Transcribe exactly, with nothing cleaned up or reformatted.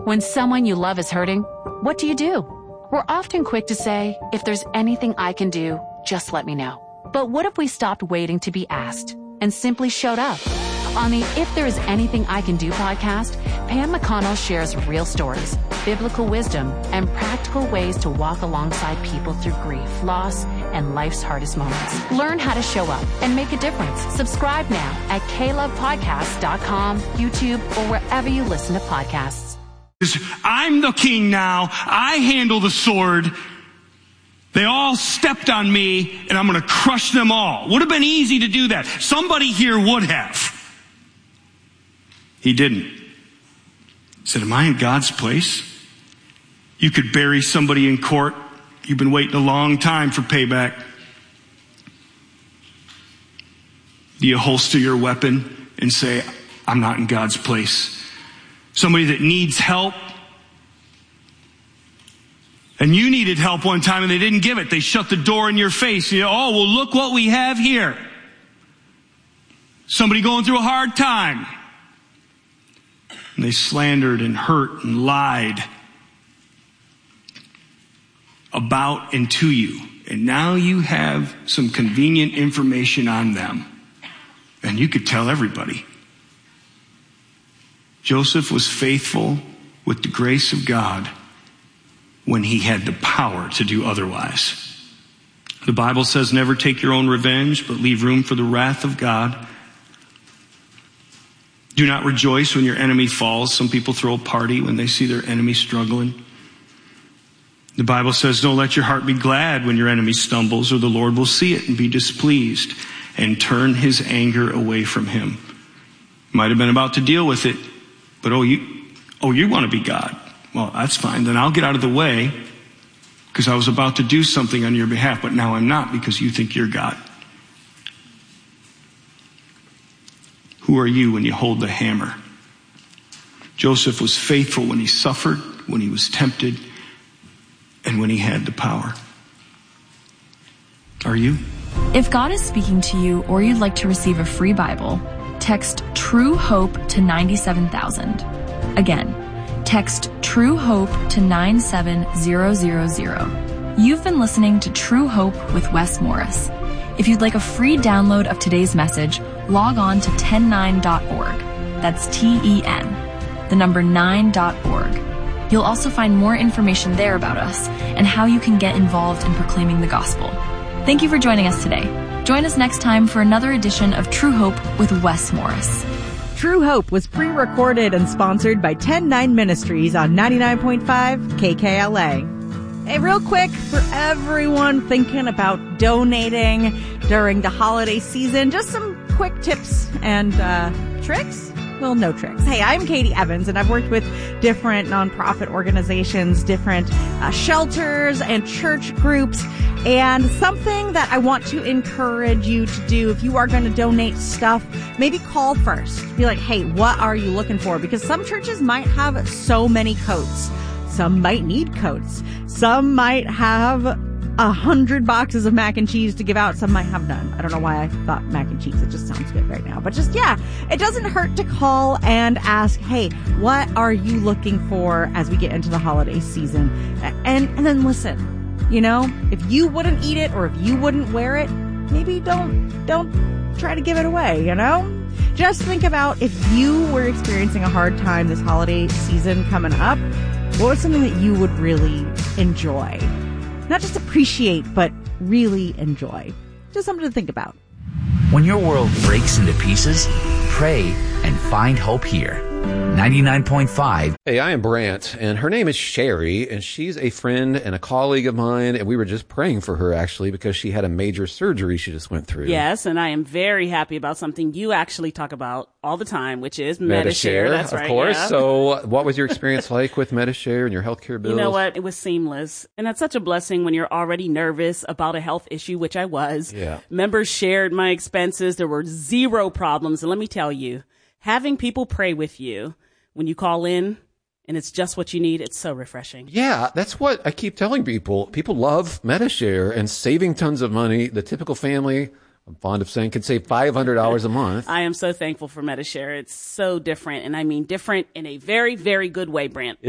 When someone you love is hurting, what do you do? We're often quick to say, if there's anything I can do, just let me know. But what if we stopped waiting to be asked and simply showed up? On the If There Is Anything I Can Do podcast, Pam McConnell shares real stories, biblical wisdom, and practical ways to walk alongside people through grief, loss, and life's hardest moments. Learn how to show up and make a difference. Subscribe now at k love podcast dot com, YouTube, or wherever you listen to podcasts. I'm the king now. I handle the sword. They all stepped on me, and I'm going to crush them all. Would have been easy to do that. Somebody here would have. He didn't. He said, am I in God's place? You could bury somebody in court. You've been waiting a long time for payback. Do you holster your weapon and say, I'm not in God's place? Somebody that needs help. And you needed help one time and they didn't give it. They shut the door in your face. You know, oh, well, look what we have here. Somebody going through a hard time. And they slandered and hurt and lied about and to you. And now you have some convenient information on them. And you could tell everybody. Joseph was faithful with the grace of God when he had the power to do otherwise. The Bible says, never take your own revenge, but leave room for the wrath of God. Do not rejoice when your enemy falls. Some people throw a party when they see their enemy struggling. The Bible says, don't let your heart be glad when your enemy stumbles, or the Lord will see it and be displeased and turn his anger away from him. Might have been about to deal with it, but oh, you, oh, you want to be God. Well, that's fine. Then I'll get out of the way because I was about to do something on your behalf, but now I'm not because you think you're God. Who are you when you hold the hammer? Joseph was faithful when he suffered, when he was tempted, and when he had the power. Are you? If God is speaking to you or you'd like to receive a free Bible, text True Hope to ninety-seven thousand. Again, text True Hope to nine seven zero zero zero. You've been listening to True Hope with Wes Morris. If you'd like a free download of today's message, log on to ten nine dot org. That's T E N, the number nine dot org. You'll also find more information there about us and how you can get involved in proclaiming the gospel. Thank you for joining us today. Join us next time for another edition of True Hope with Wes Morris. True Hope was pre-recorded and sponsored by ten nine Ministries on ninety-nine point five K K L A. Hey, real quick, for everyone thinking about donating during the holiday season, just some quick tips and uh, tricks. Well, no tricks. Hey, I'm Katie Evans, and I've worked with different nonprofit organizations, different uh, shelters and church groups. And something that I want to encourage you to do, if you are going to donate stuff, maybe call first. Be like, hey, what are you looking for? Because some churches might have so many coats. Some might need coats. Some might have a hundred boxes of mac and cheese to give out. Some might have none. I don't know why I thought mac and cheese. It just sounds good right now. But just, yeah, it doesn't hurt to call and ask, hey, what are you looking for as we get into the holiday season? And, and then listen, you know, if you wouldn't eat it or if you wouldn't wear it, maybe don't, don't try to give it away, you know? Just think about if you were experiencing a hard time this holiday season coming up, what was something that you would really enjoy? Not just appreciate, but really enjoy. Just something to think about. When your world breaks into pieces, pray and find hope here. ninety-nine point five. Hey, I am Brant, and her name is Sherry, and she's a friend and a colleague of mine, and we were just praying for her, actually, because she had a major surgery she just went through. Yes, and I am very happy about something you actually talk about all the time, which is Medi-Share. Medi-Share, That's of right, course. yeah. So what was your experience like with Medi-Share and your healthcare bills? You know what? It was seamless. And that's such a blessing when you're already nervous about a health issue, which I was. Yeah. Members shared my expenses. There were zero problems. And let me tell you, having people pray with you when you call in and it's just what you need, it's so refreshing. Yeah, that's what I keep telling people. People love Medi-Share and saving tons of money. The typical family, I'm fond of saying, can save five hundred dollars a month. I am so thankful for Medi-Share. It's so different. And I mean different in a very, very good way, Brant.